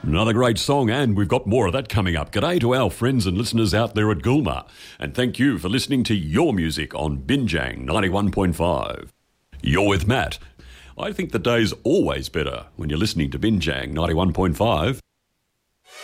Another great song, and we've got more of that coming up. G'day to our friends and listeners out there at Gulma, and thank you for listening to your music on Binjang 91.5. You're with Matt. I think the day's always better when you're listening to Binjang 91.5.